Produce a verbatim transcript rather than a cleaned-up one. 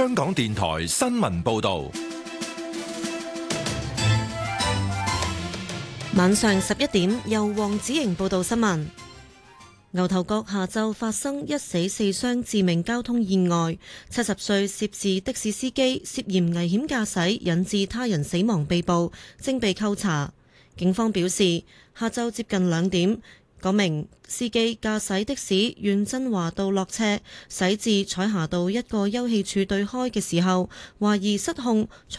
香港電台新聞報道。 晚上十一點，由黃子瑩報道新聞。牛頭角下晝發生一死四傷致命交通意外，七十歲涉事的士司機涉嫌危險駕駛引致他人死亡被捕，正被扣查。警方表示，下晝接近兩點，嗰名司機駕駛的士沿真華道落斜，駛至彩霞道一個休憩處對開嘅時候，懷疑失控。